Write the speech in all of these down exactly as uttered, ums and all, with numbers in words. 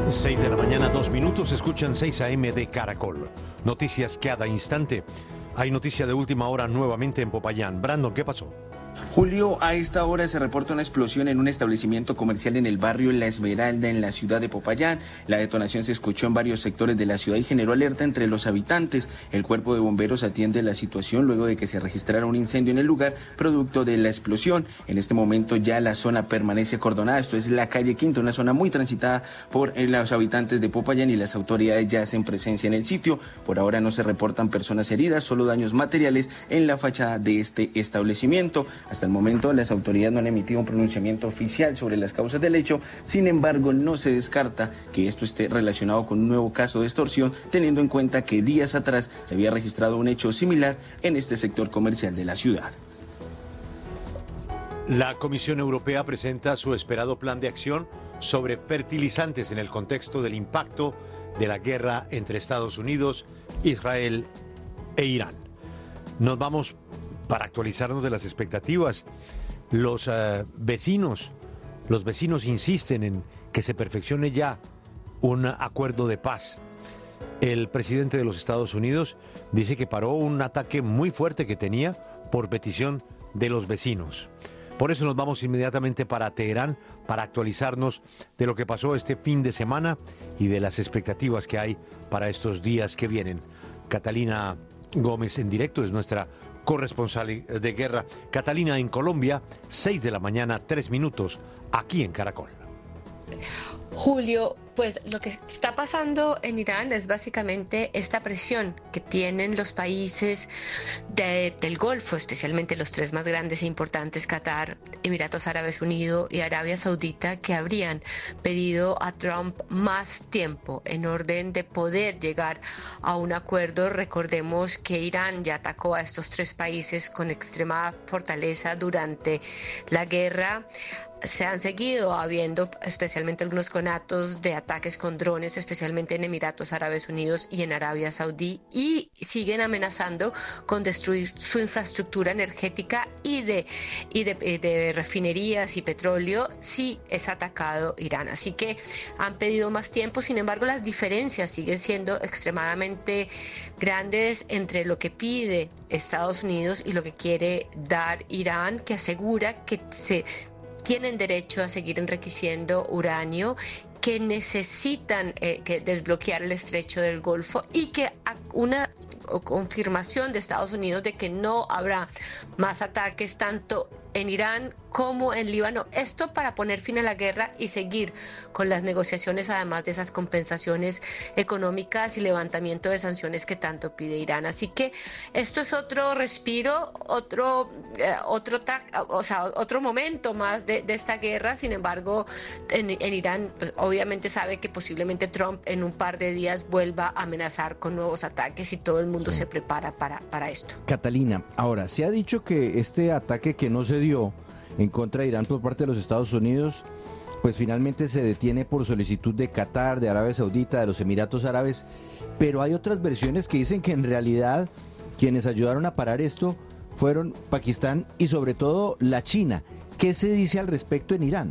seis de la mañana, dos minutos, escuchan seis a eme de Caracol. Noticias cada instante. Hay noticia de última hora nuevamente en Popayán. Brandon, ¿qué pasó? Julio, a esta hora se reporta una explosión en un establecimiento comercial en el barrio La Esmeralda, en la ciudad de Popayán. La detonación se escuchó en varios sectores de la ciudad y generó alerta entre los habitantes. El cuerpo de bomberos atiende la situación luego de que se registrara un incendio en el lugar producto de la explosión. En este momento ya la zona permanece acordonada. Esto es la calle Quinta, una zona muy transitada por los habitantes de Popayán, y las autoridades ya hacen presencia en el sitio. Por ahora no se reportan personas heridas, solo daños materiales en la fachada de este establecimiento. Hasta el momento las autoridades no han emitido un pronunciamiento oficial sobre las causas del hecho. Sin embargo, no se descarta que esto esté relacionado con un nuevo caso de extorsión, teniendo en cuenta que días atrás se había registrado un hecho similar en este sector comercial de la ciudad. La Comisión Europea presenta su esperado plan de acción sobre fertilizantes en el contexto del impacto de la guerra entre Estados Unidos, Israel e Irán. Nos vamos para actualizarnos de las expectativas. Los uh, vecinos, los vecinos insisten en que se perfeccione ya un acuerdo de paz. El presidente de los Estados Unidos dice que paró un ataque muy fuerte que tenía por petición de los vecinos. Por eso nos vamos inmediatamente para Teherán para actualizarnos de lo que pasó este fin de semana y de las expectativas que hay para estos días que vienen. Catalina Gómez en directo es nuestra corresponsal de guerra. Catalina, en Colombia, seis de la mañana, tres minutos, aquí en Caracol. Julio, pues lo que está pasando en Irán es básicamente esta presión que tienen los países de, del Golfo, especialmente los tres más grandes e importantes, Qatar, Emiratos Árabes Unidos y Arabia Saudita, que habrían pedido a Trump más tiempo en orden de poder llegar a un acuerdo. Recordemos que Irán ya atacó a estos tres países con extrema fortaleza durante la guerra. Se han seguido habiendo especialmente algunos conatos de ataques con drones, especialmente en Emiratos Árabes Unidos y en Arabia Saudí, y siguen amenazando con destruir su infraestructura energética y de, y de, de refinerías y petróleo si es atacado Irán. Así que han pedido más tiempo. Sin embargo, las diferencias siguen siendo extremadamente grandes entre lo que pide Estados Unidos y lo que quiere dar Irán, que asegura que se tienen derecho a seguir enriqueciendo uranio, que necesitan eh, que desbloquear el estrecho del Golfo, y que una confirmación de Estados Unidos de que no habrá más ataques tanto en Irán como en Líbano. Esto para poner fin a la guerra y seguir con las negociaciones, además de esas compensaciones económicas y levantamiento de sanciones que tanto pide Irán. Así que esto es otro respiro, otro, eh, otro, o sea, otro momento más de, de esta guerra. Sin embargo, en, en Irán, pues, obviamente sabe que posiblemente Trump en un par de días vuelva a amenazar con nuevos ataques, y todo el mundo sí se prepara para, para esto. Catalina, ahora, se ha dicho que este ataque que no se dio en contra de Irán por parte de los Estados Unidos, pues finalmente se detiene por solicitud de Qatar, de Arabia Saudita, de los Emiratos Árabes, pero hay otras versiones que dicen que en realidad quienes ayudaron a parar esto fueron Pakistán y sobre todo la China. ¿Qué se dice al respecto en Irán?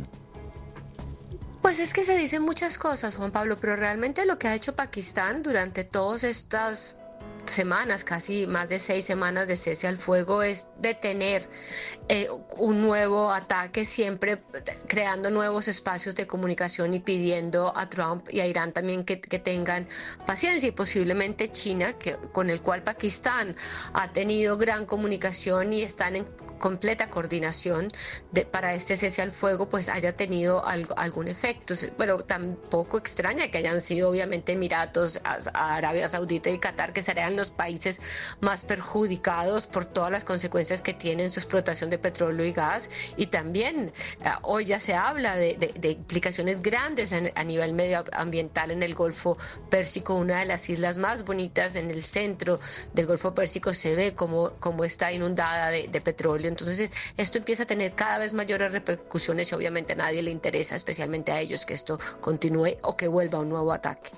Pues es que se dicen muchas cosas, Juan Pablo, pero realmente lo que ha hecho Pakistán durante todas estas semanas, casi más de seis semanas de cese al fuego, es detener eh, un nuevo ataque, siempre creando nuevos espacios de comunicación y pidiendo a Trump y a Irán también que, que tengan paciencia, y posiblemente China, que, con el cual Pakistán ha tenido gran comunicación y están en completa coordinación de, para este cese al fuego, pues haya tenido algo, algún efecto. Pero tampoco extraña que hayan sido obviamente Emiratos, Arabia Saudita y Qatar, que serían los países más perjudicados por todas las consecuencias que tienen su explotación de petróleo y gas. Y también eh, hoy ya se habla de, de, de implicaciones grandes en, a nivel medioambiental en el Golfo Pérsico, una de las islas más bonitas en el centro del Golfo Pérsico. Se ve como, como está inundada de, de petróleo. Entonces esto empieza a tener cada vez mayores repercusiones, y obviamente a nadie le interesa, especialmente a ellos, que esto continúe o que vuelva un nuevo ataque.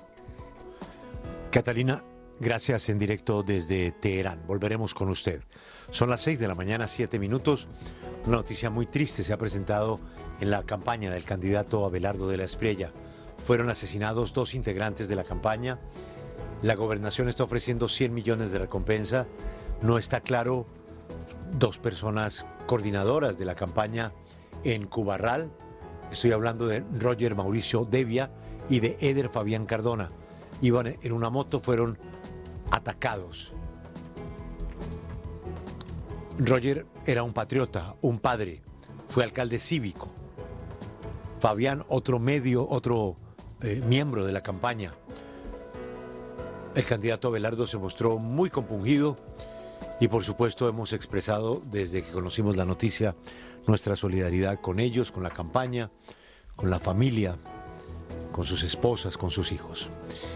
Catalina, gracias en directo desde Teherán. Volveremos con usted. Son las seis de la mañana, siete minutos. Una noticia muy triste se ha presentado en la campaña del candidato Abelardo de la Espriella fueron asesinados dos integrantes de la campaña. La gobernación está ofreciendo cien millones de recompensa. No está claro dos personas coordinadoras de la campaña en Cubarral. Estoy hablando de Roger Mauricio Devia y de Eder Fabián Cardona. Iban en una moto, fueron atacados. Roger era un patriota, un padre, fue alcalde cívico. Fabián, otro medio, otro eh, miembro de la campaña. El candidato Abelardo se mostró muy compungido y por supuesto hemos expresado desde que conocimos la noticia nuestra solidaridad con ellos, con la campaña, con la familia, con sus esposas, con sus hijos.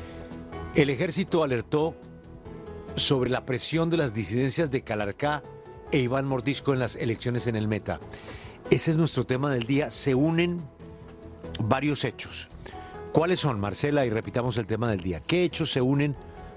El ejército alertó sobre la presión de las disidencias de Calarcá e Iván Mordisco en las elecciones en el Meta. Ese es nuestro tema del día. Se unen varios hechos. ¿Cuáles son, Marcela? Y repitamos el tema del día. ¿Qué hechos se unen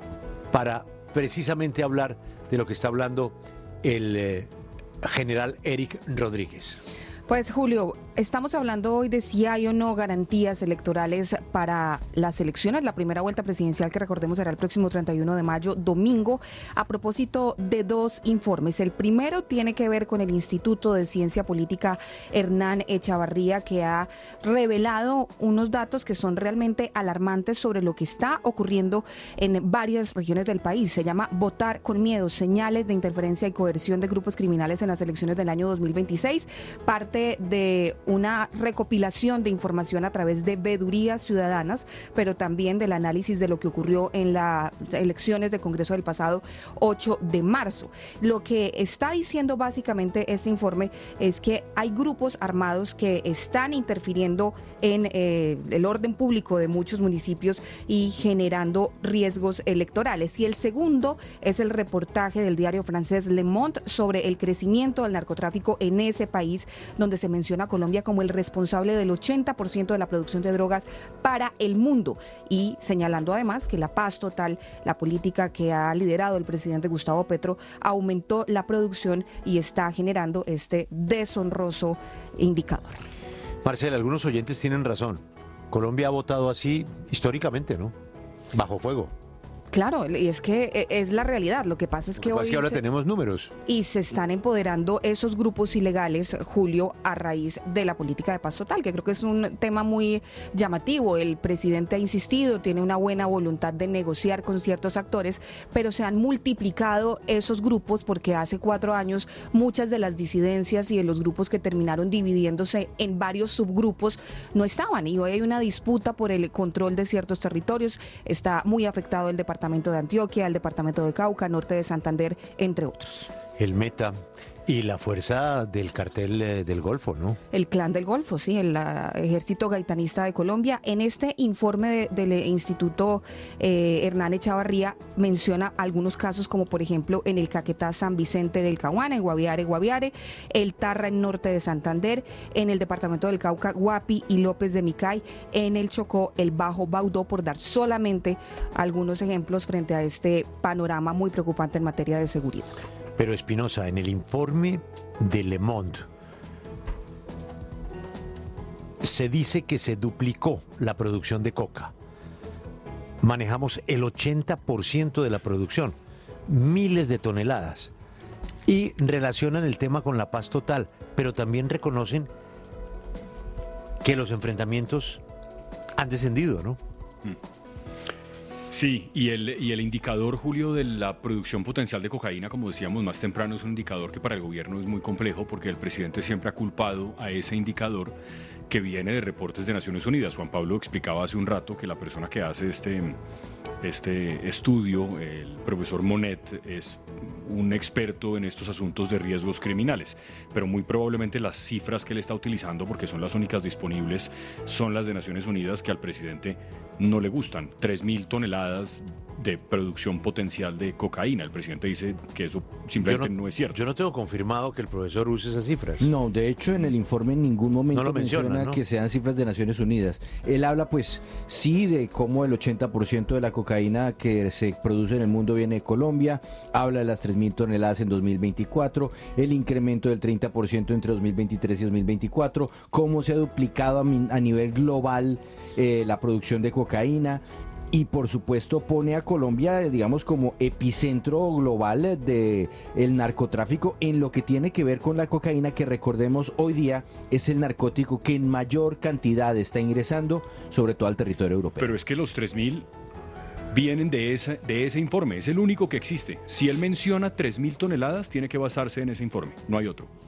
para precisamente hablar de lo que está hablando el eh, general Eric Rodríguez? Pues Julio, estamos hablando hoy de si hay o no garantías electorales para las elecciones, la primera vuelta presidencial que recordemos será el próximo treinta y uno de mayo, domingo, a propósito de dos informes. El primero tiene que ver con el Instituto de Ciencia Política Hernán Echavarría, que ha revelado unos datos que son realmente alarmantes sobre lo que está ocurriendo en varias regiones del país. Se llama Votar con Miedo, señales de interferencia y coerción de grupos criminales en las elecciones del año dos mil veintiséis, parte de una recopilación de información a través de veedurías ciudadanas, pero también del análisis de lo que ocurrió en las elecciones del Congreso del pasado ocho de marzo. Lo que está diciendo básicamente este informe es que hay grupos armados que están interfiriendo en eh, el orden público de muchos municipios y generando riesgos electorales. Y el segundo es el reportaje del diario francés Le Monde sobre el crecimiento del narcotráfico en ese país, donde se menciona a Colombia como el responsable del ochenta por ciento de la producción de drogas para el mundo, y señalando además que la paz total, la política que ha liderado el presidente Gustavo Petro, aumentó la producción y está generando este deshonroso indicador. Marcela, algunos oyentes tienen razón. Colombia ha votado así históricamente, ¿no? Bajo fuego. Claro, y es que es la realidad. Lo que pasa es que, Lo que hoy es que ahora se, tenemos números. Y se están empoderando esos grupos ilegales, Julio, a raíz de la política de paz total, que creo que es un tema muy llamativo. El presidente ha insistido, tiene una buena voluntad de negociar con ciertos actores, pero se han multiplicado esos grupos porque hace cuatro años muchas de las disidencias y de los grupos que terminaron dividiéndose en varios subgrupos no estaban, y hoy hay una disputa por el control de ciertos territorios. Está muy afectado el departamento de Antioquia, el departamento de Cauca, norte de Santander, entre otros. El Meta y la fuerza del cartel eh, del Golfo, ¿no? El Clan del Golfo, sí, el uh, Ejército Gaitanista de Colombia. En este informe de, del Instituto eh, Hernán Echavarría menciona algunos casos, como por ejemplo en el Caquetá San Vicente del Caguán, en Guaviare, Guaviare, el Tarra en norte de Santander, en el departamento del Cauca, Guapi y López de Micay, en el Chocó, el Bajo Baudó, por dar solamente algunos ejemplos frente a este panorama muy preocupante en materia de seguridad. Pero Espinosa, en el informe de Le Monde se dice que se duplicó la producción de coca. Manejamos el ochenta por ciento de la producción, miles de toneladas. Y relacionan el tema con la paz total, pero también reconocen que los enfrentamientos han descendido, ¿no? Sí, y el, y el indicador, Julio, de la producción potencial de cocaína, como decíamos más temprano, es un indicador que para el gobierno es muy complejo, porque el presidente siempre ha culpado a ese indicador que viene de reportes de Naciones Unidas. Juan Pablo explicaba hace un rato que la persona que hace este, este estudio, el profesor Monet, es un experto en estos asuntos de riesgos criminales, pero muy probablemente las cifras que él está utilizando, porque son las únicas disponibles, son las de Naciones Unidas, que al presidente no le gustan. tres mil toneladas de producción potencial de cocaína. El presidente dice que eso simplemente no, no es cierto. Yo no tengo confirmado que el profesor use esas cifras. No, de hecho en el informe en ningún momento no lo menciona, menciona ¿no? que sean cifras de Naciones Unidas. Él habla pues sí de cómo el ochenta por ciento de la cocaína que se produce en el mundo viene de Colombia, habla de las tres mil toneladas en dos mil veinticuatro, el incremento del treinta por ciento entre dos mil veintitrés y dos mil veinticuatro, cómo se ha duplicado a, mi, a nivel global eh, la producción de cocaína. Y por supuesto pone a Colombia, digamos, como epicentro global de el narcotráfico en lo que tiene que ver con la cocaína, que recordemos hoy día es el narcótico que en mayor cantidad está ingresando, sobre todo al territorio europeo. Pero es que los tres mil vienen de, esa, de ese informe, es el único que existe. Si él menciona tres mil toneladas, tiene que basarse en ese informe, no hay otro.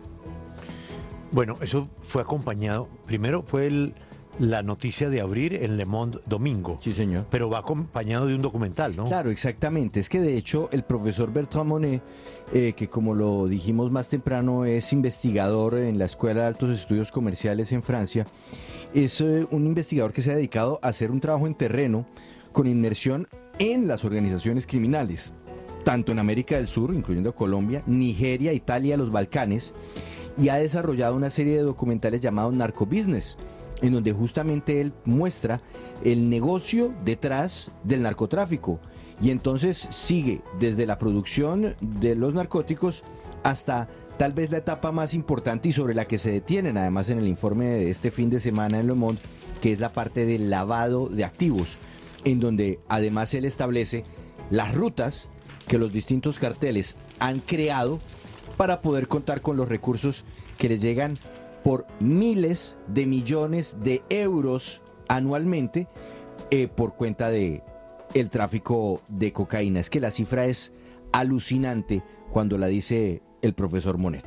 Bueno, eso fue acompañado, primero fue el... la noticia de abrir en Le Monde domingo. Sí, señor. Pero va acompañado de un documental, ¿no? Claro, exactamente. Es que de hecho el profesor Bertrand Monet, eh, que como lo dijimos más temprano, es investigador en la Escuela de Altos Estudios Comerciales en Francia, es eh, un investigador que se ha dedicado a hacer un trabajo en terreno con inmersión en las organizaciones criminales, tanto en América del Sur, incluyendo Colombia, Nigeria, Italia, los Balcanes, y ha desarrollado una serie de documentales llamados Narco Business, en donde justamente él muestra el negocio detrás del narcotráfico y entonces sigue desde la producción de los narcóticos hasta tal vez la etapa más importante y sobre la que se detienen además en el informe de este fin de semana en Le Monde, que es la parte del lavado de activos, en donde además él establece las rutas que los distintos carteles han creado para poder contar con los recursos que les llegan por miles de millones de euros anualmente eh, por cuenta de el tráfico de cocaína. Es que la cifra es alucinante cuando la dice el profesor Monet.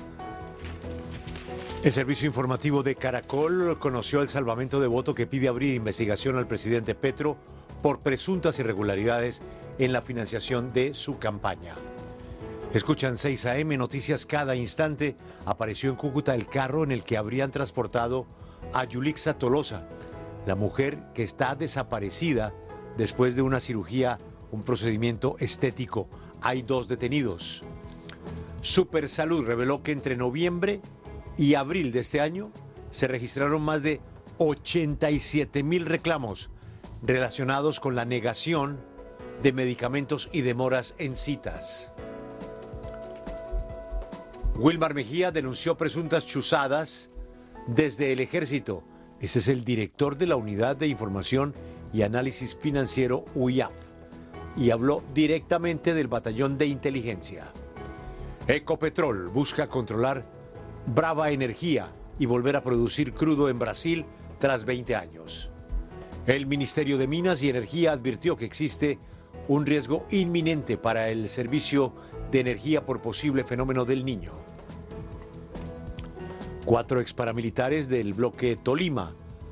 El servicio informativo de Caracol conoció el salvamento de voto que pide abrir investigación al presidente Petro por presuntas irregularidades en la financiación de su campaña. Escuchan seis a eme, noticias cada instante. Apareció en Cúcuta el carro en el que habrían transportado a Yulixa Tolosa, la mujer que está desaparecida después de una cirugía, un procedimiento estético. Hay dos detenidos. Supersalud reveló que entre noviembre y abril de este año se registraron más de ochenta y siete mil reclamos relacionados con la negación de medicamentos y demoras en citas. Wilmar Mejía denunció presuntas chuzadas desde el Ejército. Ese es el director de la Unidad de Información y Análisis Financiero U I A F. Y habló directamente del Batallón de Inteligencia. Ecopetrol busca controlar Brava Energía y volver a producir crudo en Brasil tras veinte años. El Ministerio de Minas y Energía advirtió que existe un riesgo inminente para el servicio de energía por posible fenómeno del Niño. Cuatro exparamilitares del bloque Tolima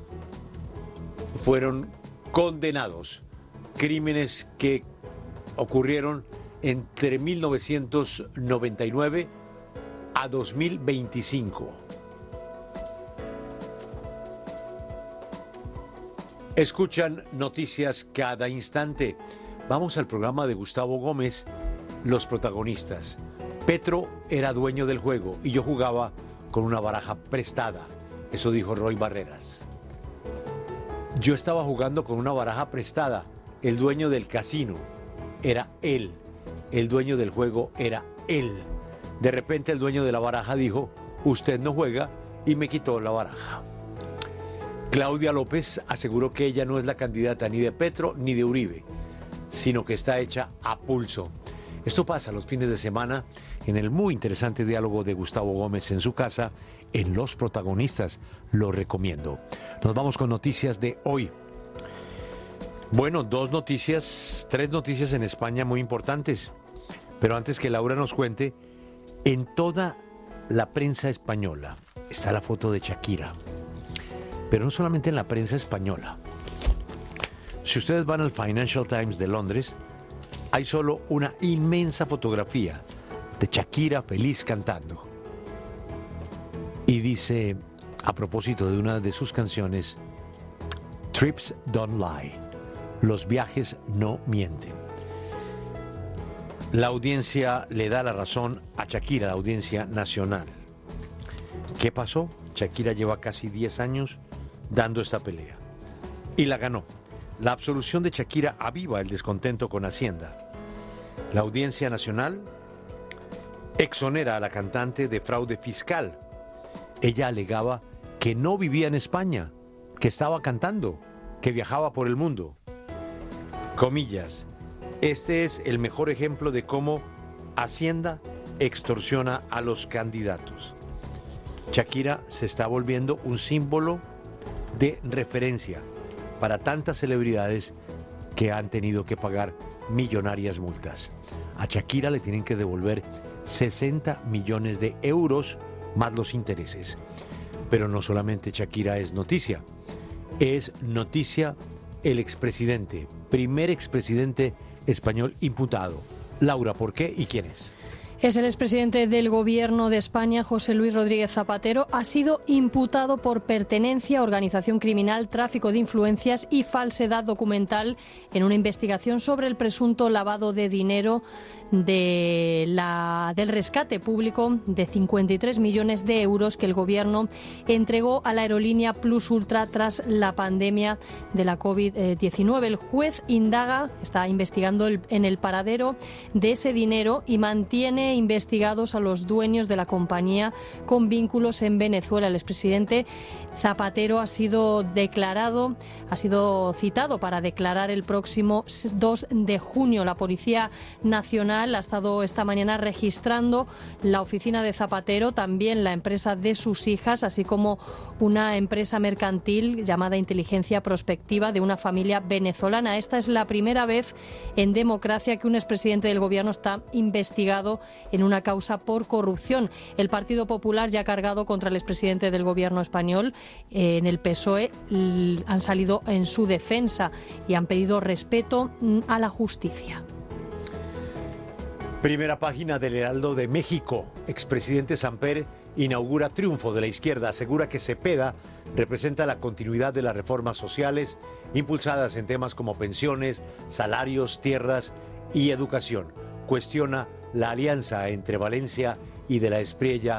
fueron condenados. Crímenes que ocurrieron entre mil novecientos noventa y nueve a dos mil veinticinco. Escuchan noticias cada instante. Vamos al programa de Gustavo Gómez, Los protagonistas. Petro era dueño del juego y yo jugaba con una baraja prestada. Eso dijo Roy Barreras. Yo estaba jugando con una baraja prestada. El dueño del casino era él. El dueño del juego era él. De repente el dueño de la baraja dijo, usted no juega, y me quitó la baraja. Claudia López aseguró que ella no es la candidata ni de Petro ni de Uribe, sino que está hecha a pulso. Esto pasa los fines de semana en el muy interesante diálogo de Gustavo Gómez en su casa, en Los Protagonistas. Lo recomiendo. Nos vamos con noticias de hoy. Bueno, dos noticias, tres noticias en España muy importantes. Pero antes que Laura nos cuente, en toda la prensa española está la foto de Shakira. Pero no solamente en la prensa española. Si ustedes van al Financial Times de Londres, hay solo una inmensa fotografía de Shakira feliz cantando. Y dice, a propósito de una de sus canciones, Trips Don't Lie, Los viajes no mienten. La audiencia le da la razón a Shakira, la audiencia nacional. ¿Qué pasó? Shakira lleva casi diez años dando esta pelea y la ganó. La absolución de Shakira aviva el descontento con Hacienda. La audiencia nacional exonera a la cantante de fraude fiscal. Ella alegaba que no vivía en España, que estaba cantando, que viajaba por el mundo. Comillas, este es el mejor ejemplo de cómo Hacienda extorsiona a los candidatos. Shakira se está volviendo un símbolo de referencia para tantas celebridades que han tenido que pagar millonarias multas. A Shakira le tienen que devolver sesenta millones de euros más los intereses. Pero no solamente Shakira es noticia, es noticia el expresidente, primer expresidente español imputado. Laura, ¿por qué y quién es? Es el expresidente del Gobierno de España, José Luis Rodríguez Zapatero. Ha sido imputado por pertenencia a organización criminal, tráfico de influencias y falsedad documental en una investigación sobre el presunto lavado de dinero de la, del rescate público de cincuenta y tres millones de euros que el Gobierno entregó a la aerolínea Plus Ultra tras la pandemia de la COVID diecinueve. El juez indaga, está investigando el, en el paradero de ese dinero y mantiene investigados a los dueños de la compañía con vínculos en Venezuela. El expresidente Zapatero ha sido declarado, ha sido citado para declarar el próximo dos de junio. La Policía Nacional ha estado esta mañana registrando la oficina de Zapatero, también la empresa de sus hijas, así como una empresa mercantil llamada Inteligencia Prospectiva de una familia venezolana. Esta es la primera vez en democracia que un expresidente del Gobierno está investigado en una causa por corrupción. El Partido Popular ya ha cargado contra el expresidente del Gobierno español. Eh, en el P S O E han salido en su defensa y han pedido respeto a la justicia. Primera página del Heraldo de México. Expresidente Samper inaugura triunfo de la izquierda. Asegura que Cepeda representa la continuidad de las reformas sociales impulsadas en temas como pensiones, salarios, tierras y educación. Cuestiona la alianza entre Valencia y de la Espriella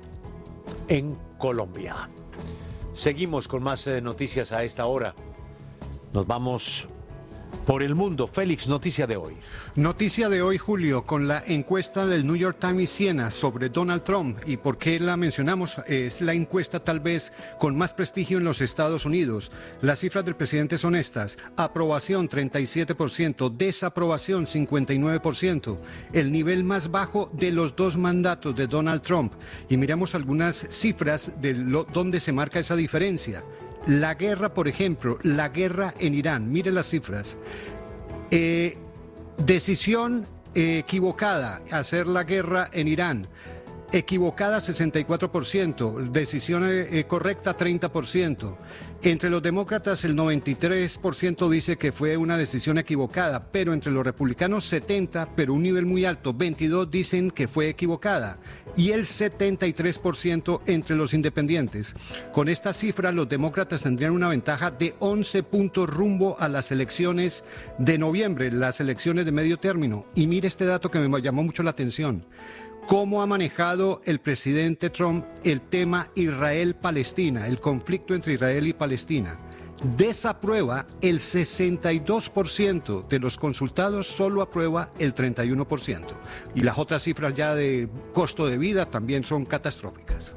en Colombia. Seguimos con más eh, noticias a esta hora. Nos vamos por el mundo. Félix, noticia de hoy. Noticia de hoy, Julio, con la encuesta del New York Times y Siena sobre Donald Trump. ¿Y por qué la mencionamos? Es la encuesta tal vez con más prestigio en los Estados Unidos. Las cifras del presidente son estas: aprobación treinta y siete por ciento, desaprobación cincuenta y nueve por ciento, el nivel más bajo de los dos mandatos de Donald Trump. Y miramos algunas cifras de lo, donde se marca esa diferencia. La guerra, por ejemplo, la guerra en Irán, mire las cifras. Eh, decisión eh, equivocada, hacer la guerra en Irán. Equivocada sesenta y cuatro por ciento, decisión eh, correcta treinta por ciento. Entre los demócratas el noventa y tres por ciento dice que fue una decisión equivocada, pero entre los republicanos setenta, pero un nivel muy alto, veintidós dicen que fue equivocada. Y el setenta y tres por ciento entre los independientes. Con esta cifra los demócratas tendrían una ventaja de once puntos rumbo a las elecciones de noviembre, las elecciones de medio término. Y mire este dato que me llamó mucho la atención. ¿Cómo ha manejado el presidente Trump el tema Israel-Palestina, el conflicto entre Israel y Palestina? Desaprueba el sesenta y dos por ciento de los consultados, solo aprueba el treinta y uno por ciento. Y las otras cifras ya de costo de vida también son catastróficas.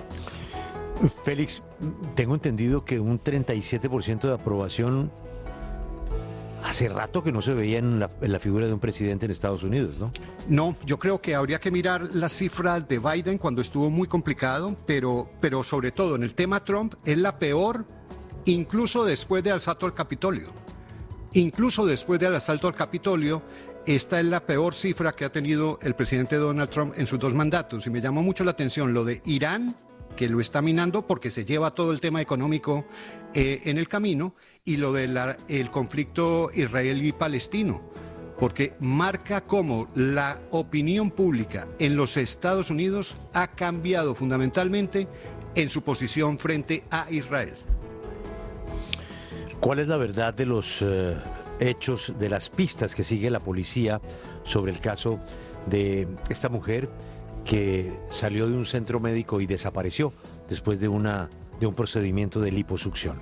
Félix, tengo entendido que un treinta y siete por ciento de aprobación hace rato que no se veía en la, en la figura de un presidente en Estados Unidos, ¿no? No, yo creo que habría que mirar las cifras de Biden cuando estuvo muy complicado, pero, pero sobre todo en el tema Trump es la peor, incluso después del asalto al Capitolio. Incluso después del asalto al Capitolio, esta es la peor cifra que ha tenido el presidente Donald Trump en sus dos mandatos. Y me llamó mucho la atención lo de Irán, que lo está minando porque se lleva todo el tema económico eh, en el camino, y lo del conflicto israelí-palestino, porque marca cómo la opinión pública en los Estados Unidos ha cambiado fundamentalmente en su posición frente a Israel. ¿Cuál es la verdad de los eh, hechos, de las pistas que sigue la policía sobre el caso de esta mujer que salió de un centro médico y desapareció después de, una, de un procedimiento de liposucción.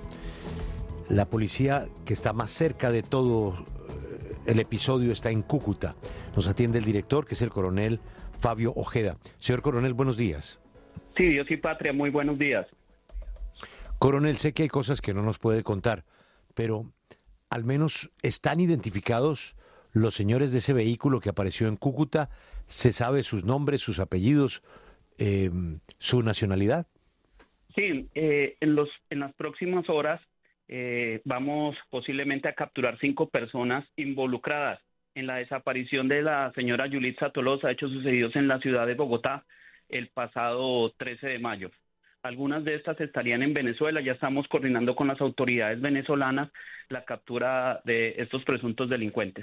La policía que está más cerca de todo el episodio está en Cúcuta. Nos atiende el director, que es el coronel Fabio Ojeda. Señor coronel, buenos días. Sí, Dios y patria, muy buenos días. Coronel, sé que hay cosas que no nos puede contar, pero al menos están identificados los señores de ese vehículo que apareció en Cúcuta. ¿Se sabe sus nombres, sus apellidos, eh, su nacionalidad? Sí, eh, en, los, en las próximas horas eh, vamos posiblemente a capturar cinco personas involucradas en la desaparición de la señora Yulitza Tolosa, hechos sucedidos en la ciudad de Bogotá el pasado trece de mayo. Algunas de estas estarían en Venezuela. Ya estamos coordinando con las autoridades venezolanas la captura de estos presuntos delincuentes.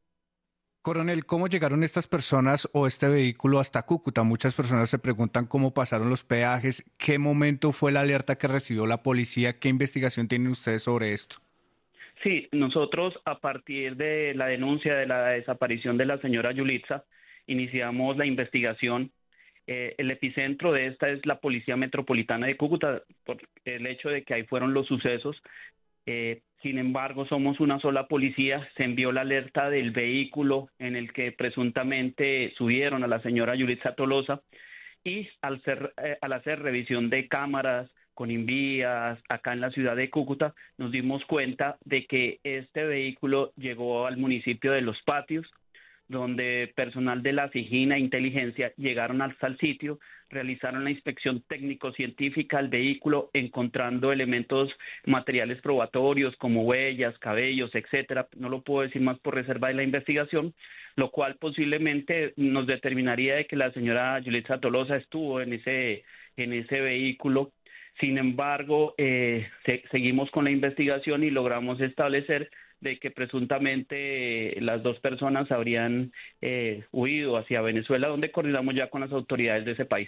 Coronel, ¿cómo llegaron estas personas o este vehículo hasta Cúcuta? Muchas personas se preguntan cómo pasaron los peajes, qué momento fue la alerta que recibió la policía, qué investigación tienen ustedes sobre esto. Sí, nosotros a partir de la denuncia de la desaparición de la señora Yulitza, iniciamos la investigación. Eh, el epicentro de esta es la Policía Metropolitana de Cúcuta, por el hecho de que ahí fueron los sucesos. Eh, sin embargo, somos una sola policía. Se envió la alerta del vehículo en el que presuntamente subieron a la señora Yulitza Tolosa y al, ser, eh, al hacer revisión de cámaras con invías acá en la ciudad de Cúcuta, nos dimos cuenta de que este vehículo llegó al municipio de Los Patios, donde personal de la SIGINA e Inteligencia llegaron hasta el sitio, realizaron la inspección técnico-científica al vehículo, encontrando elementos materiales probatorios como huellas, cabellos, etcétera. No lo puedo decir más por reserva de la investigación, lo cual posiblemente nos determinaría de que la señora Yulitza Tolosa estuvo en ese, en ese vehículo. Sin embargo, eh, se, seguimos con la investigación y logramos establecer de que presuntamente eh, las dos personas habrían eh, huido hacia Venezuela, donde coordinamos ya con las autoridades de ese país.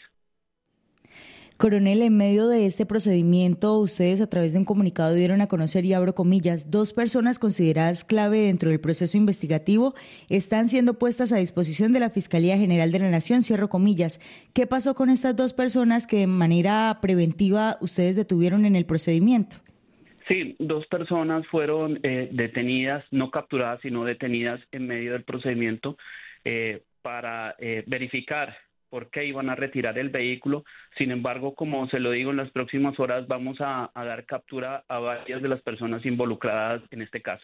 Coronel, en medio de este procedimiento, ustedes a través de un comunicado dieron a conocer, y abro comillas, dos personas consideradas clave dentro del proceso investigativo están siendo puestas a disposición de la Fiscalía General de la Nación, cierro comillas. ¿Qué pasó con estas dos personas que de manera preventiva ustedes detuvieron en el procedimiento? Sí, dos personas fueron eh, detenidas, no capturadas, sino detenidas en medio del procedimiento eh, para eh, verificar por qué iban a retirar el vehículo. Sin embargo, como se lo digo, en las próximas horas vamos a, a dar captura a varias de las personas involucradas en este caso.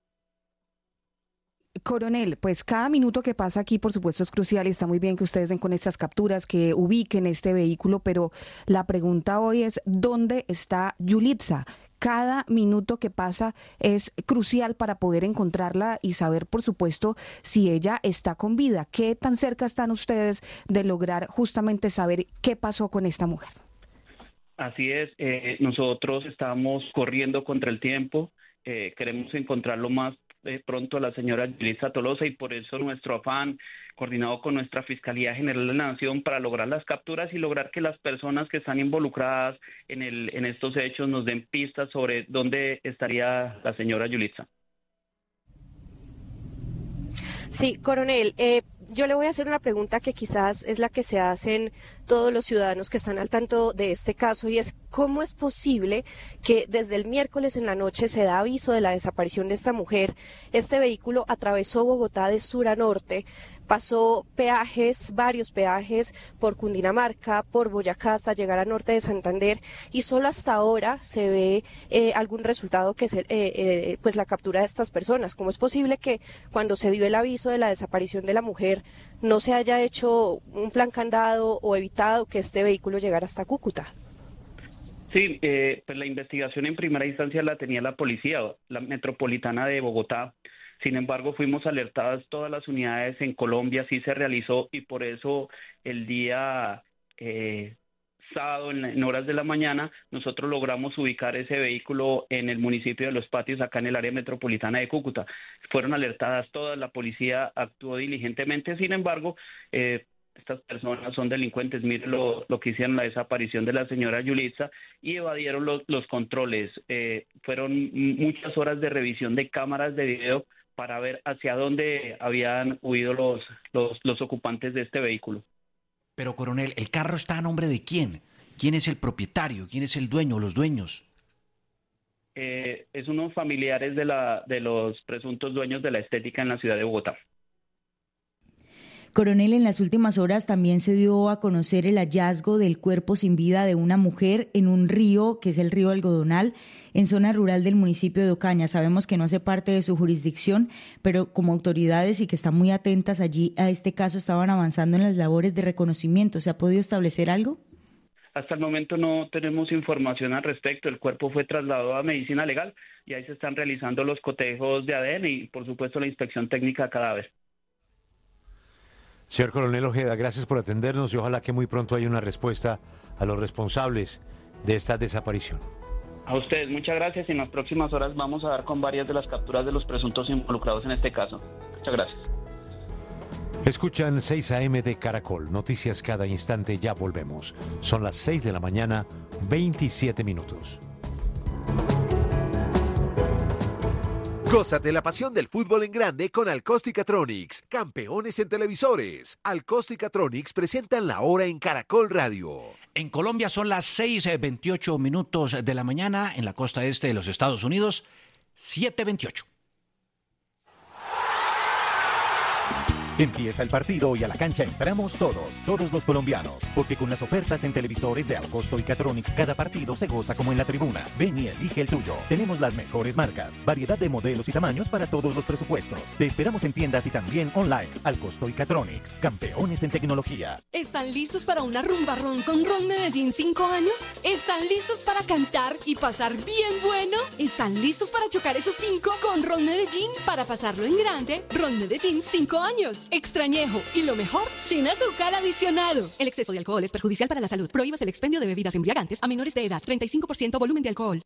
Coronel, pues cada minuto que pasa aquí, por supuesto, es crucial y está muy bien que ustedes den con estas capturas, que ubiquen este vehículo, pero la pregunta hoy es, ¿dónde está Yulitza? Cada minuto que pasa es crucial para poder encontrarla y saber, por supuesto, si ella está con vida. ¿Qué tan cerca están ustedes de lograr justamente saber qué pasó con esta mujer? Así es, eh, nosotros estamos corriendo contra el tiempo, eh, queremos encontrar lo más eh, pronto a la señora Yulitza Tolosa y por eso nuestro afán, coordinado con nuestra Fiscalía General de la Nación, para lograr las capturas y lograr que las personas que están involucradas en, el, en estos hechos nos den pistas sobre dónde estaría la señora Yulitza. Sí, coronel, eh, yo le voy a hacer una pregunta que quizás es la que se hacen todos los ciudadanos que están al tanto de este caso, y es ¿cómo es posible que desde el miércoles en la noche se da aviso de la desaparición de esta mujer? Este vehículo atravesó Bogotá de sur a norte, pasó peajes, varios peajes por Cundinamarca, por Boyacá hasta llegar a norte de Santander, y solo hasta ahora se ve eh, algún resultado que es eh, eh, pues la captura de estas personas. ¿Cómo es posible que cuando se dio el aviso de la desaparición de la mujer no se haya hecho un plan candado o evitado que este vehículo llegara hasta Cúcuta? Sí, eh, pues la investigación en primera instancia la tenía la policía, la metropolitana de Bogotá. Sin embargo, fuimos alertadas todas las unidades en Colombia, sí se realizó, y por eso el día eh, sábado en, en horas de la mañana nosotros logramos ubicar ese vehículo en el municipio de Los Patios, acá en el área metropolitana de Cúcuta. Fueron alertadas todas, la policía actuó diligentemente. Sin embargo, eh, estas personas son delincuentes, miren lo, lo que hicieron, la desaparición de la señora Yulitza, y evadieron los, los controles. Eh, fueron muchas horas de revisión de cámaras de video para ver hacia dónde habían huido los, los, los ocupantes de este vehículo. Pero, coronel, ¿el carro está a nombre de quién? ¿Quién es el propietario? ¿Quién es el dueño o los dueños? Eh, es unos familiares de, la, de los presuntos dueños de la estética en la ciudad de Bogotá. Coronel, en las últimas horas también se dio a conocer el hallazgo del cuerpo sin vida de una mujer en un río, que es el río Algodonal, en zona rural del municipio de Ocaña. Sabemos que no hace parte de su jurisdicción, pero como autoridades y que están muy atentas allí a este caso, estaban avanzando en las labores de reconocimiento. ¿Se ha podido establecer algo? Hasta el momento no tenemos información al respecto. El cuerpo fue trasladado a medicina legal y ahí se están realizando los cotejos de A D N y, por supuesto, la inspección técnica de cadáver. Señor Coronel Ojeda, gracias por atendernos y ojalá que muy pronto haya una respuesta a los responsables de esta desaparición. A ustedes, muchas gracias y en las próximas horas vamos a dar con varias de las capturas de los presuntos involucrados en este caso. Muchas gracias. Escuchan seis a eme de Caracol, noticias cada instante, ya volvemos. Son las seis de la mañana, veintisiete minutos. Gózate la pasión del fútbol en grande con Alcosticatronics, campeones en televisores. Alcosticatronics presentan la hora en Caracol Radio. En Colombia son las seis veintiocho minutos de la mañana, en la costa este de los Estados Unidos, siete veintiocho. Empieza el partido y a la cancha entramos todos, todos los colombianos, porque con las ofertas en televisores de Alcosto y Catronics cada partido se goza como en la tribuna. Ven y elige el tuyo. Tenemos las mejores marcas, variedad de modelos y tamaños para todos los presupuestos. Te esperamos en tiendas y también online. Alcosto y Catronics, campeones en tecnología. ¿Están listos para una rumba ron con Ron Medellín cinco años? ¿Están listos para cantar y pasar bien bueno? ¿Están listos para chocar esos cinco con Ron Medellín? Para pasarlo en grande, Ron Medellín cinco años. Extrañejo y lo mejor, sin azúcar adicionado. El exceso de alcohol es perjudicial para la salud. Prohíbas el expendio de bebidas embriagantes a menores de edad. treinta y cinco por ciento volumen de alcohol.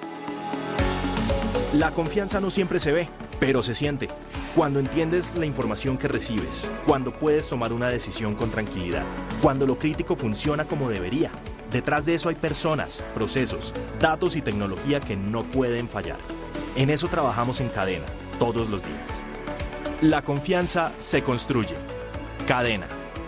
La confianza no siempre se ve, pero se siente. Cuando entiendes la información que recibes, cuando puedes tomar una decisión con tranquilidad, cuando lo crítico funciona como debería. Detrás de eso hay personas, procesos, datos y tecnología que no pueden fallar. En eso trabajamos en Cadena, todos los días. La confianza se construye. Cadena.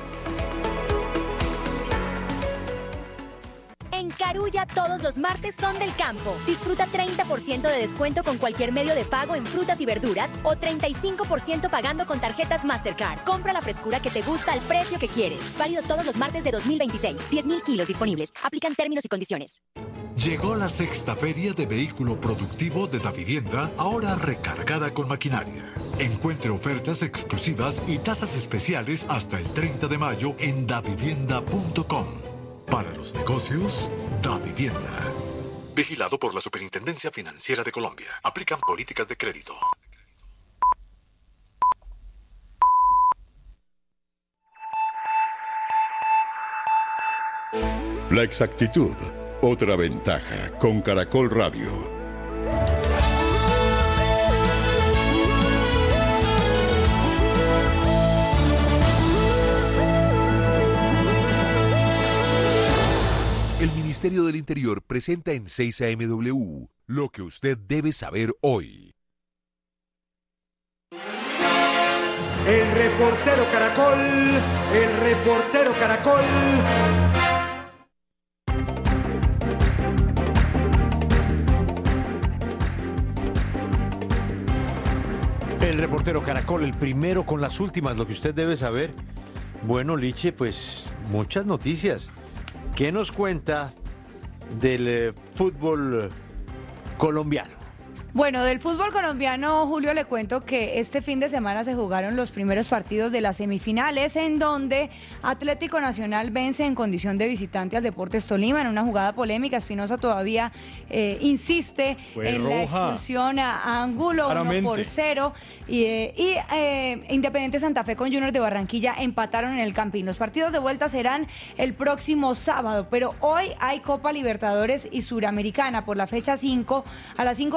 En Carulla todos los martes son del campo. Disfruta treinta por ciento de descuento con cualquier medio de pago en frutas y verduras o treinta y cinco por ciento pagando con tarjetas Mastercard. Compra la frescura que te gusta al precio que quieres. Válido todos los martes de dos mil veintiséis. diez mil kilos disponibles. Aplican términos y condiciones. Llegó la sexta feria de vehículo productivo de Davivienda, ahora recargada con maquinaria. Encuentre ofertas exclusivas y tasas especiales hasta el treinta de mayo en davivienda punto com. Para los negocios, Davivienda. Vigilado por la Superintendencia Financiera de Colombia. Aplican políticas de crédito. La exactitud, otra ventaja con Caracol Radio. El Ministerio del Interior presenta en seis a eme W lo que usted debe saber hoy. El reportero Caracol, el reportero Caracol. El reportero Caracol, el primero con las últimas, lo que usted debe saber. Bueno, Liche, pues muchas noticias. ¿Qué nos cuenta del eh, fútbol colombiano? Bueno, del fútbol colombiano, Julio, le cuento que este fin de semana se jugaron los primeros partidos de las semifinales, en donde Atlético Nacional vence en condición de visitante al Deportes Tolima en una jugada polémica. Espinosa todavía eh, insiste Fue en roja. la expulsión a Angulo, uno por cero. Y, eh, y eh, Independiente Santa Fe con Junior de Barranquilla empataron en el Campín. Los partidos de vuelta serán el próximo sábado, pero hoy hay Copa Libertadores y Suramericana por la fecha cinco, a las cinco de la tarde.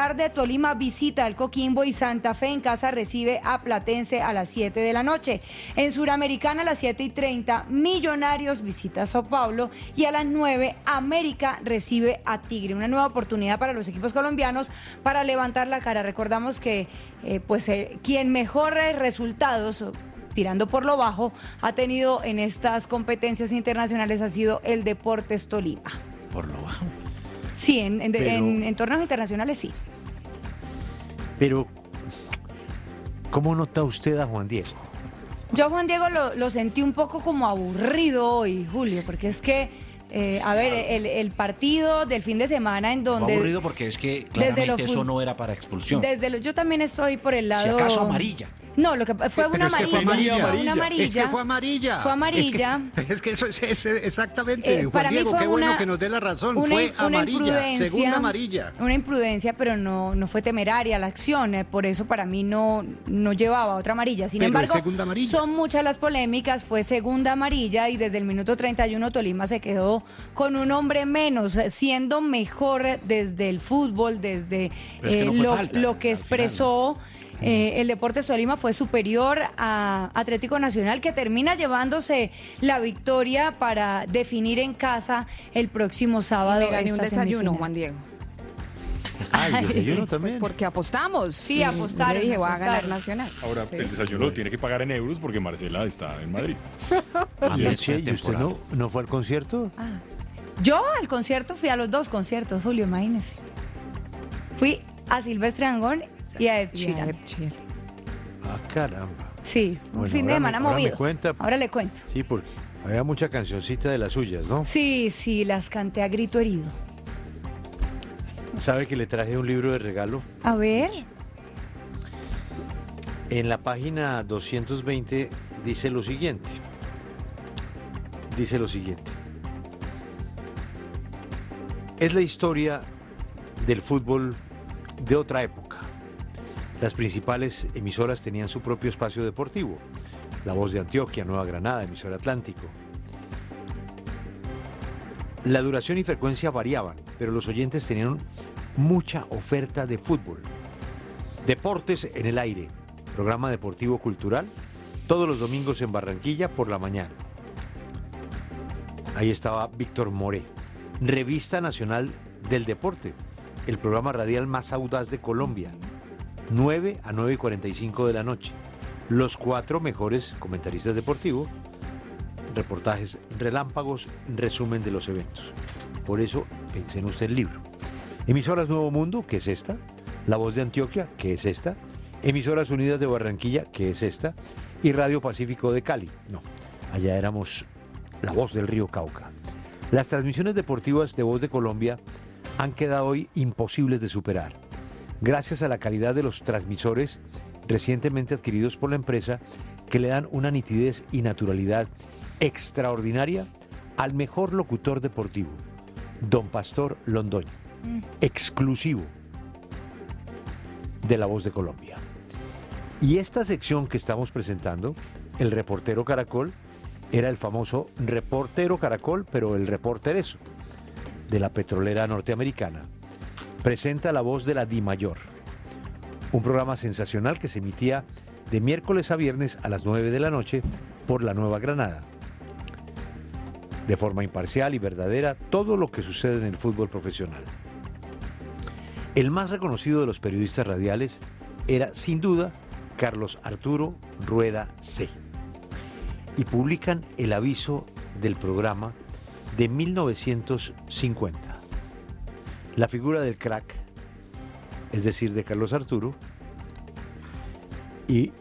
tarde, Tolima visita al Coquimbo y Santa Fe en casa recibe a Platense a las siete de la noche. En Suramericana a las siete y treinta, Millonarios visita a Sao Paulo y a las nueve, América recibe a Tigre. Una nueva oportunidad para los equipos colombianos para levantar la cara. Recordamos que eh, pues eh, quien mejores resultados, tirando por lo bajo, ha tenido en estas competencias internacionales ha sido el Deportes Tolima. Por lo bajo. Sí, en, en, Pero- en entornos internacionales sí. Pero, ¿cómo nota usted a Juan Diego? Yo a Juan Diego lo, lo sentí un poco como aburrido hoy, Julio, porque es que, eh, a ver, el, el partido del fin de semana en Fue donde... aburrido porque es que desde claramente lo eso fut- no era para expulsión. Desde lo- yo también estoy por el lado... Si acaso amarilla. No, lo que fue Pero una es que amarilla. fue amarilla. Fue una amarilla. Es que fue amarilla. Fue amarilla. Es que, es que eso es, es exactamente, Eh, Juan para mí Diego, fue qué bueno una- que nos dé la razón. Una- Fue una amarilla, imprudencia, segunda amarilla. Una imprudencia, pero no, no fue temeraria la acción. eh, Por eso para mí no, no llevaba otra amarilla. Sin Pero es embargo, segunda amarilla. son muchas las polémicas. Fue segunda amarilla y desde el minuto treinta y uno Tolima se quedó con un hombre menos, eh, siendo mejor desde el fútbol, desde Pero es que eh, no fue lo, falta, lo que al final, expresó. Eh, el Deportes Tolima fue superior a Atlético Nacional, que termina llevándose la victoria para definir en casa el próximo sábado. Y me gané un esta desayuno, semifinal. Juan Diego. Ah, el desayuno Pues también. porque apostamos. Sí, Y apostaron, Le dije, voy a ganar apostaron. Nacional. Ahora, Sí. el desayuno lo tiene que pagar en euros porque Marcela está en Madrid. Sí, Sí, che, ¿y usted no, no fue al concierto? Yo al concierto fui a los dos conciertos, Julio, imagínese. Fui a Silvestre Dangond y a Ed Y a Sheeran. Ed Sheeran. Ah, caramba. Sí, un Bueno, fin de ahora me- semana ahora me movido. cuenta. Ahora le cuento. Sí, porque había mucha cancioncita de las suyas, ¿no? Sí, sí, las canté a grito herido. ¿Sabe que le traje un libro de regalo? A ver. En la página doscientos veinte dice lo siguiente. Dice lo siguiente. Es la historia del fútbol de otra época. Las principales emisoras tenían su propio espacio deportivo. La Voz de Antioquia, Nueva Granada, Emisora Atlántico. La duración y frecuencia variaban, pero los oyentes tenían mucha oferta de fútbol. Deportes en el aire, programa deportivo cultural, todos los domingos en Barranquilla por la mañana. Ahí estaba Víctor Moré. Revista Nacional del Deporte, el programa radial más audaz de Colombia, nueve a nueve y cuarenta y cinco de la noche. Los cuatro mejores comentaristas deportivos, reportajes relámpagos, resumen de los eventos. Por eso pensé en usted el libro. Emisoras Nuevo Mundo, que es esta. La Voz de Antioquia, que es esta. Emisoras Unidas de Barranquilla, que es esta. Y Radio Pacífico de Cali. No, allá éramos la Voz del Río Cauca. Las transmisiones deportivas de Voz de Colombia han quedado hoy imposibles de superar, gracias a la calidad de los transmisores recientemente adquiridos por la empresa, que le dan una nitidez y naturalidad extraordinaria al mejor locutor deportivo, don Pastor Londoño, exclusivo de La Voz de Colombia. Y esta sección que estamos presentando, el reportero Caracol, era el famoso reportero Caracol, pero el reportereso de la petrolera norteamericana. Presenta La Voz de la Dimayor, un programa sensacional que se emitía de miércoles a viernes a las nueve de la noche por la Nueva Granada. De forma imparcial y verdadera, todo lo que sucede en el fútbol profesional. El más reconocido de los periodistas radiales era, sin duda, Carlos Arturo Rueda C. Y publican el aviso del programa de mil novecientos cincuenta. La figura del crack, es decir, de Carlos Arturo, y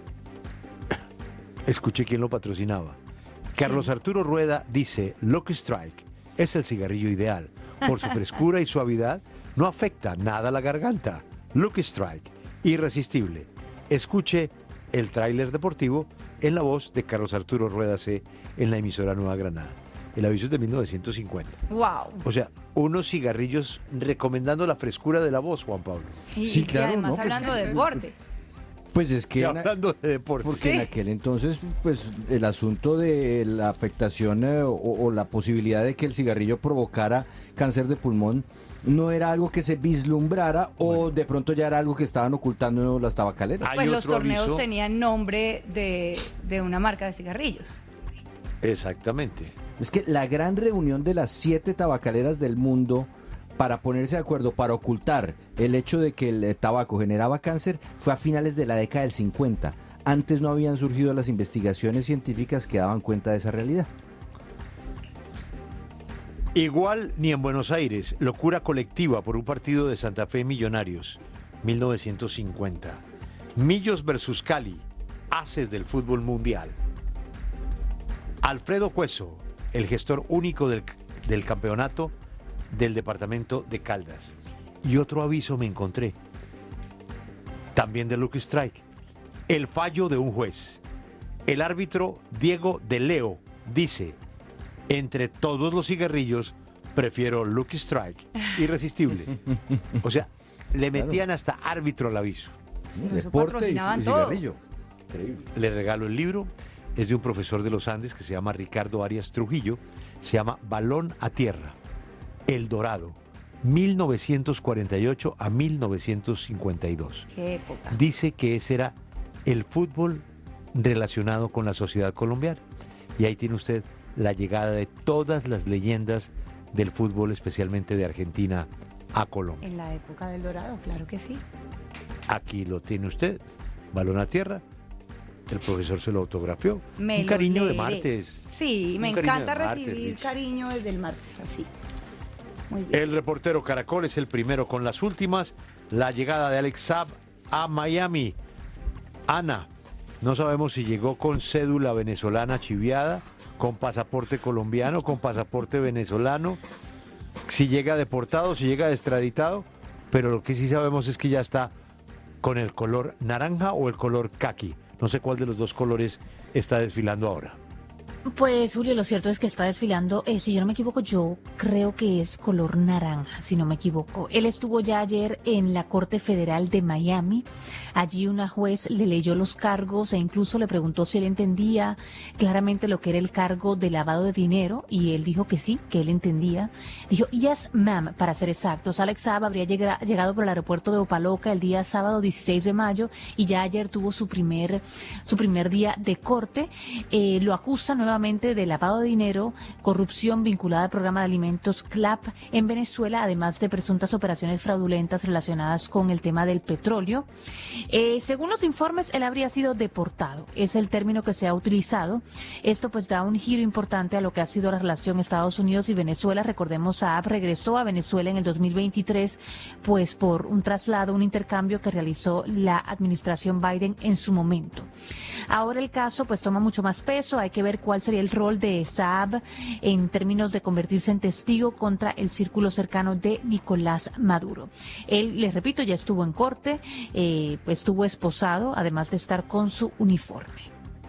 escuché quién lo patrocinaba. Carlos Arturo Rueda dice: Lucky Strike es el cigarrillo ideal. Por su frescura y suavidad, no afecta nada a la garganta. Lucky Strike, irresistible. Escuche el tráiler deportivo en la voz de Carlos Arturo Rueda C. en la emisora Nueva Granada. El aviso es de mil novecientos cincuenta. Wow. O sea, unos cigarrillos recomendando la frescura de la voz, Juan Pablo. Y, Sí, y claro, además ¿no? hablando de deporte. Pues es que... Y hablando de deporte. Porque Sí. en aquel entonces, pues el asunto de la afectación eh, o, o la posibilidad de que el cigarrillo provocara cáncer de pulmón no era algo que se vislumbrara o de pronto ya era algo que estaban ocultando las tabacaleras. Pues los torneos tenían nombre de, de una marca de cigarrillos. Exactamente. Es que la gran reunión de las siete tabacaleras del mundo para ponerse de acuerdo, para ocultar el hecho de que el eh, tabaco generaba cáncer, fue a finales de la década del cincuenta. Antes no habían surgido las investigaciones científicas que daban cuenta de esa realidad. Igual ni en Buenos Aires, locura colectiva por un partido de Santa Fe Millonarios, mil novecientos cincuenta. Millos versus Cali, haces del fútbol mundial. Alfredo Cueso, el gestor único del, del campeonato del departamento de Caldas. Y otro aviso me encontré, también de Lucky Strike, el fallo de un juez. El árbitro Diego de Leo dice: entre todos los cigarrillos, prefiero Lucky Strike, irresistible. O sea, le metían hasta árbitro al aviso. Eso patrocinaban y, y todo. Increíble. Le regalo el libro, es de un profesor de los Andes que se llama Ricardo Arias Trujillo, se llama Balón a Tierra, El Dorado, mil novecientos cuarenta y ocho a mil novecientos cincuenta y dos. Qué época. Dice que ese era el fútbol relacionado con la sociedad colombiana. Y ahí tiene usted la llegada de todas las leyendas del fútbol, especialmente de Argentina, a Colombia. En la época del Dorado, claro que sí. Aquí lo tiene usted, Balón a Tierra. El profesor se lo autografió. Me un cariño lo de leeré. martes. Sí, me Un cariño encanta de martes, recibir Rich. cariño desde el martes, así. Muy bien. El reportero Caracol es el primero con las últimas. La llegada de Alex Saab a Miami. Ana, no sabemos si llegó con cédula venezolana chiviada, con pasaporte colombiano, con pasaporte venezolano, si llega deportado, si llega extraditado, pero lo que sí sabemos es que ya está con el color naranja o el color caqui. No sé cuál de los dos colores está desfilando ahora. Pues Julio, lo cierto es que está desfilando, eh, si yo no me equivoco, yo creo que es color naranja, si no me equivoco. Él estuvo ya ayer en la Corte Federal de Miami. Allí una juez le leyó los cargos e incluso le preguntó si él entendía claramente lo que era el cargo de lavado de dinero, y él dijo que sí, que él entendía. Dijo, yes, ma'am, para ser exactos. Alex Saab habría llegado, llegado por el aeropuerto de Opaloca el día sábado dieciséis de mayo y ya ayer tuvo su primer, su primer día de corte. Eh, lo acusa nuevamente de lavado de dinero, corrupción vinculada al programa de alimentos C L A P en Venezuela, además de presuntas operaciones fraudulentas relacionadas con el tema del petróleo. Eh, según los informes, él habría sido deportado. Es el término que se ha utilizado. Esto pues da un giro importante a lo que ha sido la relación Estados Unidos y Venezuela. Recordemos, Saab regresó a Venezuela en el dos mil veintitrés, pues por un traslado, un intercambio que realizó la administración Biden en su momento. Ahora el caso pues toma mucho más peso. Hay que ver cuál sería el rol de Saab en términos de convertirse en testigo contra el círculo cercano de Nicolás Maduro. Él, les repito, ya estuvo en corte, eh, pues estuvo esposado, además de estar con su uniforme.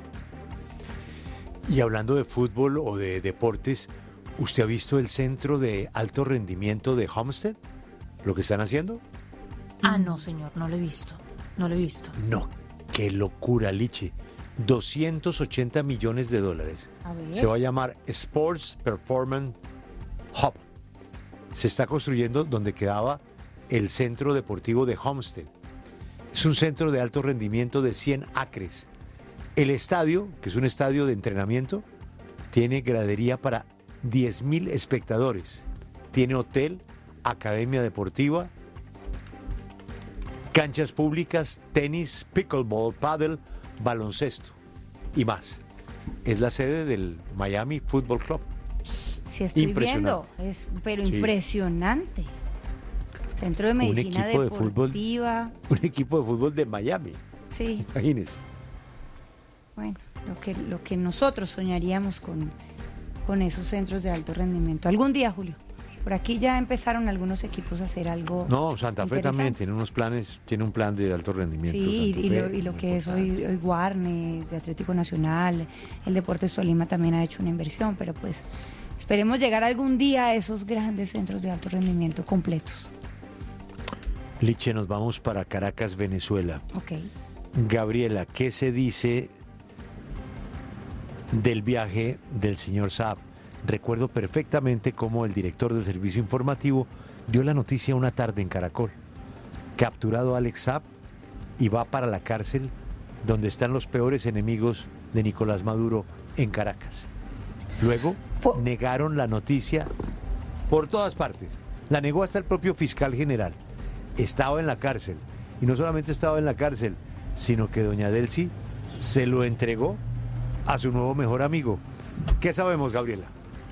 Y hablando de fútbol o de deportes, ¿usted ha visto el centro de alto rendimiento de Homestead? ¿Lo que están haciendo? Ah, no, señor, no lo he visto, no lo he visto. No, qué locura, Lichi. doscientos ochenta millones de dólares. A ver. Se va a llamar Sports Performance Hub. Se está construyendo donde quedaba el centro deportivo de Homestead. Es un centro de alto rendimiento de cien acres. El estadio, que es un estadio de entrenamiento, tiene gradería para diez mil espectadores. Tiene hotel, academia deportiva, canchas públicas, tenis, pickleball, paddle, baloncesto y más. Es la sede del Miami Football Club. Sí, estoy viendo, es, pero Sí. impresionante. Centro de medicina equipo de deportiva. Un equipo de fútbol de Miami. Sí, Imagínense. bueno, lo que, lo que nosotros soñaríamos con, con esos centros de alto rendimiento. Algún día, Julio. Por aquí ya empezaron algunos equipos a hacer algo. No, Santa Fe también interesante. tiene unos planes, tiene un plan de alto rendimiento. Sí, Santa y Fe, lo, y lo muy que es hoy, hoy Guarne, de Atlético Nacional, el Deportes Tolima también ha hecho una inversión, pero pues esperemos llegar algún día a esos grandes centros de alto rendimiento completos. Liche, nos vamos para Caracas, Venezuela. Ok. Gabriela, ¿qué se dice del viaje del señor Saab? Recuerdo perfectamente cómo el director del servicio informativo dio la noticia una tarde en Caracol. Capturado Alex Saab y va para la cárcel donde están los peores enemigos de Nicolás Maduro en Caracas. Luego negaron la noticia por todas partes. La negó hasta el propio fiscal general. Estaba en la cárcel. Y no solamente estaba en la cárcel, sino que doña Delcy se lo entregó a su nuevo mejor amigo. ¿Qué sabemos, Gabriela?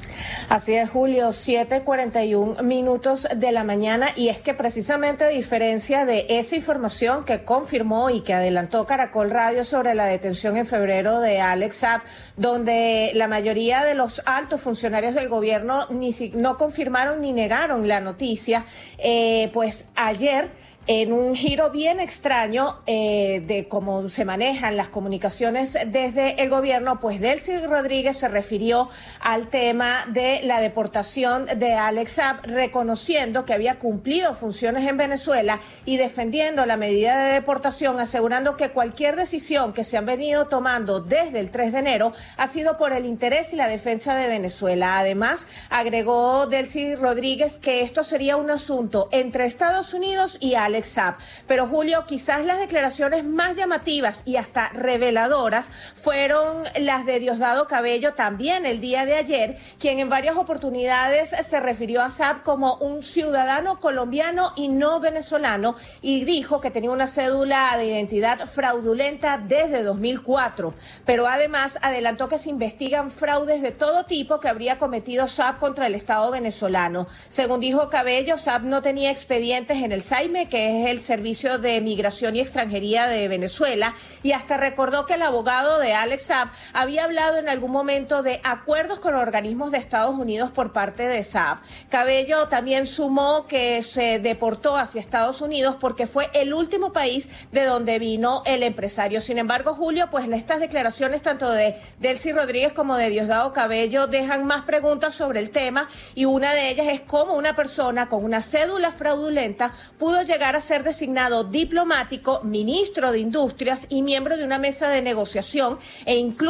Así es, Julio, siete cuarenta y un minutos de la mañana, y es que precisamente a diferencia de esa información que confirmó y que adelantó Caracol Radio sobre la detención en febrero de Alex Saab, donde la mayoría de los altos funcionarios del gobierno ni si, no confirmaron ni negaron la noticia, eh, pues ayer, en un giro bien extraño eh, de cómo se manejan las comunicaciones desde el gobierno, pues Delcy Rodríguez se refirió al tema de la deportación de Alex Saab, reconociendo que había cumplido funciones en Venezuela y defendiendo la medida de deportación, asegurando que cualquier decisión que se han venido tomando desde el tres de enero ha sido por el interés y la defensa de Venezuela. Además, agregó Delcy Rodríguez que esto sería un asunto entre Estados Unidos y Alex Alex Saab. Pero Julio, quizás las declaraciones más llamativas y hasta reveladoras fueron las de Diosdado Cabello también el día de ayer, quien en varias oportunidades se refirió a Saab como un ciudadano colombiano y no venezolano, y dijo que tenía una cédula de identidad fraudulenta desde dos mil cuatro. Pero además adelantó que se investigan fraudes de todo tipo que habría cometido Saab contra el Estado venezolano. Según dijo Cabello, Saab no tenía expedientes en el SAIME, que es el Servicio de Migración y Extranjería de Venezuela, y hasta recordó que el abogado de Alex Saab había hablado en algún momento de acuerdos con organismos de Estados Unidos por parte de Saab. Cabello también sumó que se deportó hacia Estados Unidos porque fue el último país de donde vino el empresario. Sin embargo, Julio, pues estas declaraciones tanto de Delcy Rodríguez como de Diosdado Cabello dejan más preguntas sobre el tema, y una de ellas es cómo una persona con una cédula fraudulenta pudo llegar a ser designado diplomático, ministro de Industrias y miembro de una mesa de negociación, e incluso